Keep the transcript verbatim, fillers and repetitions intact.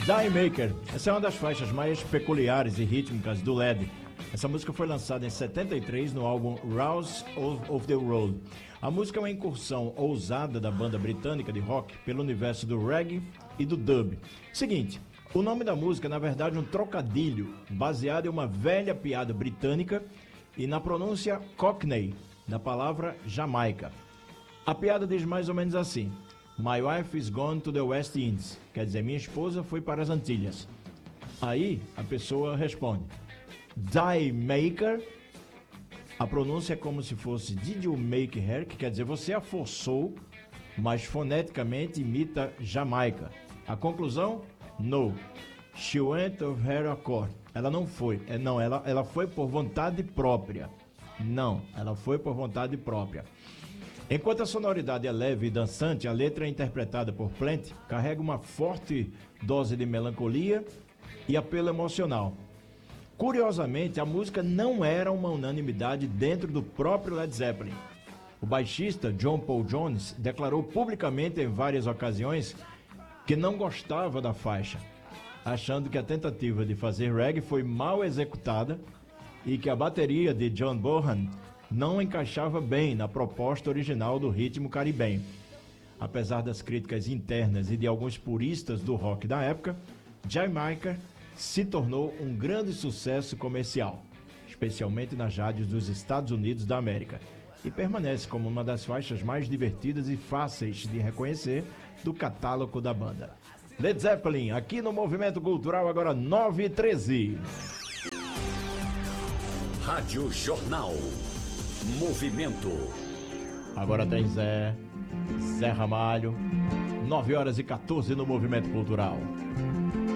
Die Maker. Essa é uma das faixas mais peculiares e rítmicas do L E D. Essa música foi lançada em setenta e três no álbum Rules of, of the Road. A música é uma incursão ousada da banda britânica de rock pelo universo do reggae e do dub. Seguinte, o nome da música é na verdade um trocadilho baseado em uma velha piada britânica e na pronúncia Cockney, da palavra Jamaica. A piada diz mais ou menos assim: My wife is gone to the West Indies. Quer dizer, minha esposa foi para as Antilhas. Aí a pessoa responde: Die Maker. A pronúncia é como se fosse Did you make her? Que quer dizer, você a forçou, mas foneticamente imita Jamaica. A conclusão? No. She went of her accord. Ela não foi. É, não, ela, ela foi por vontade própria. Não, ela foi por vontade própria. Enquanto a sonoridade é leve e dançante, a letra é interpretada por Plant, carrega uma forte dose de melancolia e apelo emocional. Curiosamente, a música não era uma unanimidade dentro do próprio Led Zeppelin. O baixista John Paul Jones declarou publicamente em várias ocasiões que não gostava da faixa, achando que a tentativa de fazer reggae foi mal executada e que a bateria de John Bonham não encaixava bem na proposta original do ritmo caribenho. Apesar das críticas internas e de alguns puristas do rock da época, Jamaica se tornou um grande sucesso comercial, especialmente nas rádios dos Estados Unidos da América, e permanece como uma das faixas mais divertidas e fáceis de reconhecer do catálogo da banda. Led Zeppelin, aqui no Movimento Cultural, agora nove e treze. Rádio Jornal. Movimento. Agora tem Zé, Zé Ramalho, nove horas e quatorze no Movimento Cultural.